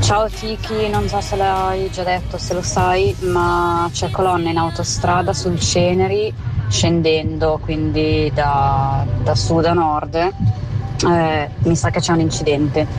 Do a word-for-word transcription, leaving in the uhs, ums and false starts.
Ciao Tiki, non so se l'hai già detto, se lo sai, ma c'è colonna in autostrada sul Ceneri, scendendo quindi da, da sud a nord. Eh, mi sa che c'è un incidente.